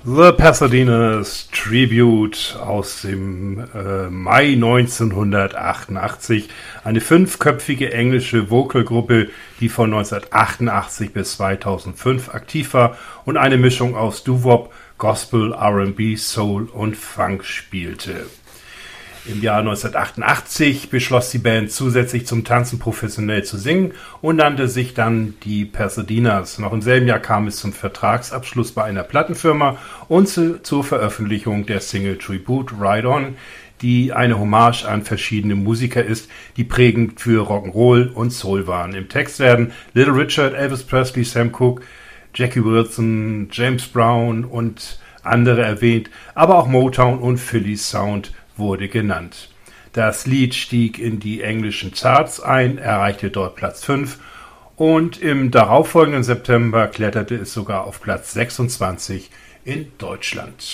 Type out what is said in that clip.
The Pasadena's Tribute aus dem Mai 1988. Eine 5-köpfige englische Vocalgruppe, die von 1988 bis 2005 aktiv war und eine Mischung aus Doo-Wop, Gospel, R&B, Soul und Funk spielte. Im Jahr 1988 beschloss die Band zusätzlich zum Tanzen professionell zu singen und nannte sich dann die Pasadenas. Noch im selben Jahr kam es zum Vertragsabschluss bei einer Plattenfirma und zur Veröffentlichung der Single Tribute Ride On, die eine Hommage an verschiedene Musiker ist, die prägend für Rock'n'Roll und Soul waren. Im Text werden Little Richard, Elvis Presley, Sam Cooke, Jackie Wilson, James Brown und andere erwähnt, aber auch Motown und Philly Sound wurde genannt. Das Lied stieg in die englischen Charts ein, erreichte dort Platz 5 und im darauffolgenden September kletterte es sogar auf Platz 26 in Deutschland.